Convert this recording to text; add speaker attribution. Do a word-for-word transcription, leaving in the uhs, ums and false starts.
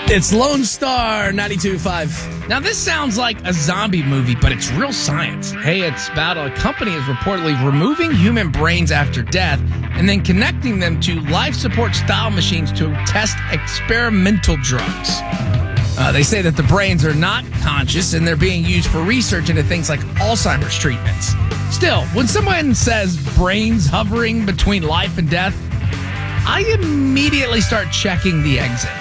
Speaker 1: It's Lone Star ninety-two point five.
Speaker 2: Now, this sounds like a zombie movie, but it's real science. Hey, it's about a company is reportedly removing human brains after death and then connecting them to life support style machines to test experimental drugs. Uh, they say that the brains are not conscious and they're being used for research into things like Alzheimer's treatments. Still, when someone says brains hovering between life and death, I immediately start checking the exit.